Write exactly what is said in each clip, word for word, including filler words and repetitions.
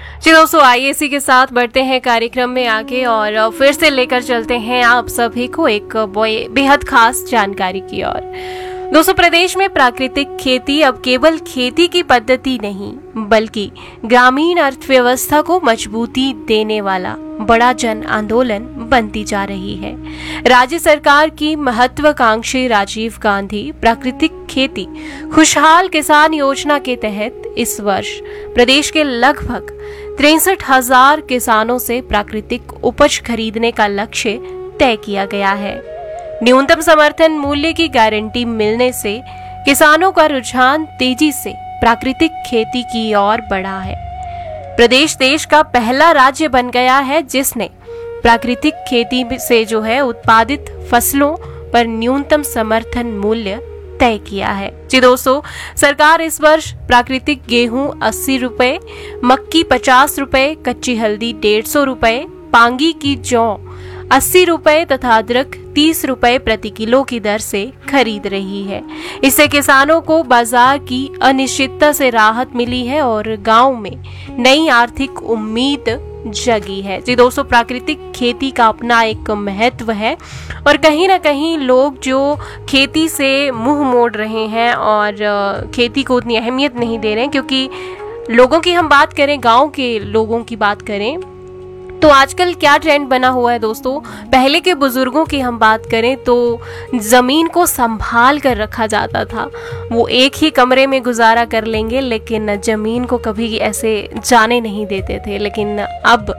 जी दोस्तों, आइए इसी के साथ बढ़ते हैं कार्यक्रम में आगे और फिर से लेकर चलते हैं आप सभी को एक बेहद खास जानकारी की ओर। दोस्तों, प्रदेश में प्राकृतिक खेती अब केवल खेती की पद्धति नहीं बल्कि ग्रामीण अर्थव्यवस्था को मजबूती देने वाला बड़ा जन आंदोलन बनती जा रही है। राज्य सरकार की महत्वाकांक्षी राजीव गांधी प्राकृतिक खेती खुशहाल किसान योजना के तहत इस वर्ष प्रदेश के लगभग तिरसठ हजार किसानों से प्राकृतिक उपज खरीदने का लक्ष्य तय किया गया है। न्यूनतम समर्थन मूल्य की गारंटी मिलने से किसानों का रुझान तेजी से प्राकृतिक खेती की ओर बढ़ा है। प्रदेश देश का पहला राज्य बन गया है जिसने प्राकृतिक खेती से जो है उत्पादित फसलों पर न्यूनतम समर्थन मूल्य तय किया है। जी दोस्तों, सरकार इस वर्ष प्राकृतिक गेहूं अस्सी रुपए, मक्की पचास रुपए, कच्ची हल्दी डेढ़ सौ रुपए, पांगी की जौ अस्सी रुपए तथा अदरक तीस रुपए प्रति किलो की दर से खरीद रही है। इससे किसानों को बाजार की अनिश्चितता से राहत मिली है और गांव में नई आर्थिक उम्मीद जगी है। जी दोस्तों, प्राकृतिक खेती का अपना एक महत्व है और कहीं ना कहीं लोग जो खेती से मुंह मोड़ रहे हैं और खेती को उतनी अहमियत नहीं दे रहे हैं, क्योंकि लोगों की हम बात करें, गांव के लोगों की बात करें तो आजकल क्या ट्रेंड बना हुआ है दोस्तों, पहले के बुजुर्गों की हम बात करें तो जमीन को संभाल कर रखा जाता था। वो एक ही कमरे में गुजारा कर लेंगे लेकिन जमीन को कभी ऐसे जाने नहीं देते थे। लेकिन अब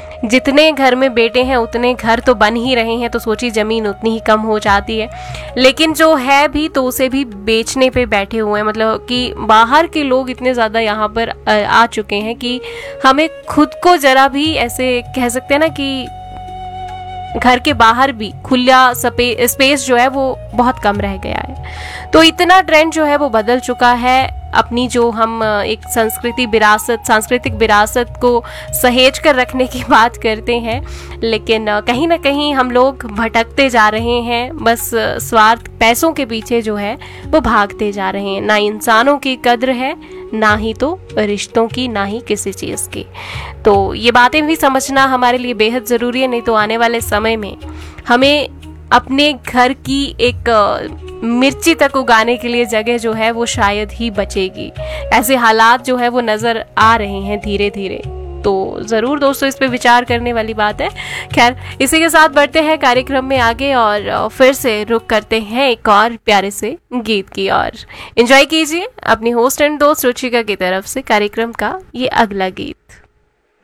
जितने घर में बेटे हैं उतने घर तो बन ही रहे हैं, तो सोचिए जमीन उतनी ही कम हो जाती है। लेकिन जो है भी तो उसे भी बेचने पे बैठे हुए हैं, मतलब कि बाहर के लोग इतने ज़्यादा यहाँ पर आ चुके हैं कि हमें खुद को जरा भी ऐसे कह सकते हैं ना कि घर के बाहर भी खुला स्पेस जो है वो बहुत कम रह गया है। तो इतना ट्रेंड जो है वो बदल चुका है। अपनी जो हम एक संस्कृति विरासत सांस्कृतिक विरासत को सहेज कर रखने की बात करते हैं, लेकिन कहीं ना कहीं हम लोग भटकते जा रहे हैं, बस स्वार्थ पैसों के पीछे जो है वो भागते जा रहे हैं। ना इंसानों की कद्र है, ना ही तो रिश्तों की, ना ही किसी चीज़ की। तो ये बातें भी समझना हमारे लिए बेहद ज़रूरी है, नहीं तो आने वाले समय में हमें अपने घर की एक मिर्ची तक उगाने के लिए जगह जो है वो शायद ही बचेगी। ऐसे हालात जो है वो नज़र आ रहे हैं धीरे धीरे। तो ज़रूर दोस्तों इस पे विचार करने वाली बात है। खैर, इसी के साथ बढ़ते हैं कार्यक्रम में आगे और फिर से रुक करते हैं एक और प्यारे से गीत की ओर। एंजॉय कीजिए अपनी होस्ट एंड दोस्त रुचिका की तरफ से कार्यक्रम का ये अगला गीत।